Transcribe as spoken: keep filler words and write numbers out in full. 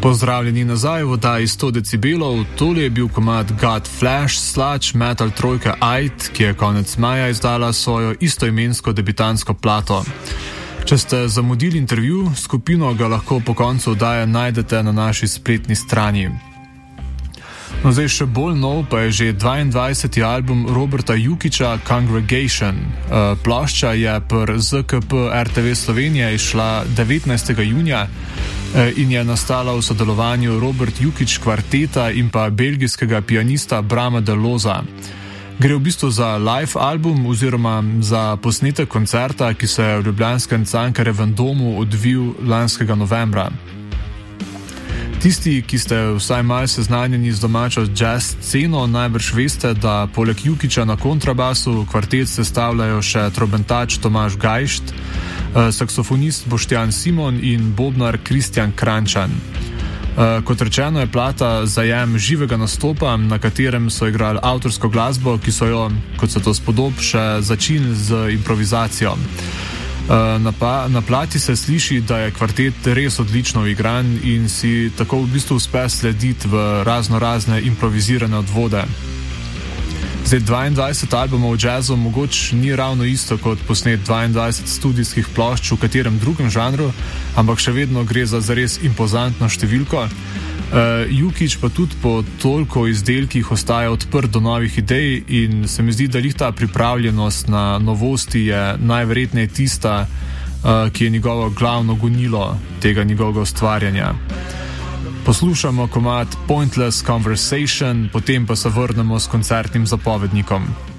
Pozdravljeni nazaj v oddaji sto decibelov. Tole je bil komad God Flash Sludge metal trojke Aid, ki je konec maja izdala svojo istoimensko debitansko plato. Če ste zamudili intervju, skupino ga lahko po koncu oddaje najdete na naši spletni strani. No, zdaj še bolj nov pa je že dvaindvajseti album Roberta Jukića Congregation. Uh, plošča je per Z K P R T V Slovenija išla devetnajstega junija uh, in je nastala v sodelovanju Robert Jukić kvarteta in pa belgijskega pianista Brama de Loza. Gre v bistvu za live album oziroma za posnetek koncerta, ki se je v ljubljanskem Cankarjevem domu odvil lanskega novembra. Tisti, ki ste vsaj malo seznanjeni z domačo jazz sceno, najbrž veste, da poleg Jukića na kontrabasu kvartet sestavljajo še trobentač Tomaž Gajšt, saksofonist Boštjan Simon in bobnar Kristjan Krančan. Kot rečeno je plata zajem živega nastopa, na katerem so igrali avtorsko glasbo, ki so jo, kot se to spodob, še začeli z improvizacijo. Na, pa, na plati se sliši, da je kvartet res odlično igran in si tako v bistvu uspe slediti v razno razne improvizirane odvode. Zdaj, dvaindvajset albumov jazzu mogoče ni ravno isto kot posnet dvaindvajset studijskih plošč v katerem drugem žanru, ampak še vedno gre za zares impozantno številko. Uh, Jukić pa tudi po toliko izdelkih ostaja odprt do novih idej in se mi zdi, da lih ta pripravljenost na novosti je najverjetneje tista, uh, ki je njegovo glavno gonilo tega njegovega ustvarjanja. Poslušamo komad Pointless Conversation, potem pa se vrnemo s koncertnim zapovednikom.